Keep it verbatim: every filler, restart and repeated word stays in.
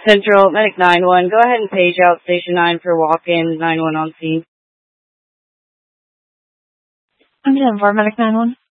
Central, Medic nine one, go ahead and page out Station nine for walk-in, nine one on scene. I'm ten four, Medic nine one.